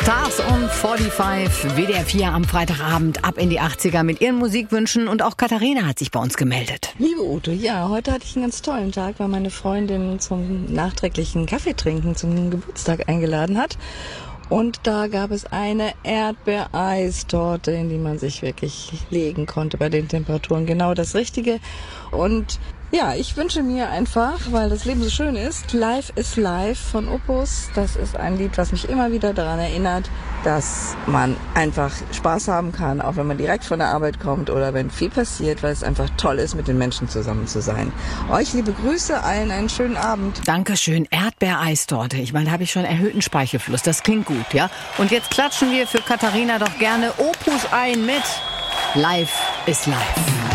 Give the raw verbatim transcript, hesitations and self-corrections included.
Stars on fünfundvierzig, W D R vier am Freitagabend ab in die achtziger mit ihren Musikwünschen. Und auch Katharina hat sich bei uns gemeldet. Liebe Ute, ja, heute hatte ich einen ganz tollen Tag, weil meine Freundin zum nachträglichen Kaffeetrinken zum Geburtstag eingeladen hat. Und da gab es eine Erdbeereistorte, in die man sich wirklich legen konnte bei den Temperaturen. Genau das Richtige. Und ja, ich wünsche mir einfach, weil das Leben so schön ist, Life is Life von Opus. Das ist ein Lied, was mich immer wieder daran erinnert, dass man einfach Spaß haben kann, auch wenn man direkt von der Arbeit kommt oder wenn viel passiert, weil es einfach toll ist, mit den Menschen zusammen zu sein. Euch liebe Grüße, allen einen schönen Abend. Dankeschön, Erdbeereistorte. Ich meine, da habe ich schon erhöhten Speichelfluss. Das klingt gut, ja? Und jetzt klatschen wir für Katharina doch gerne Opus ein mit Life is Life.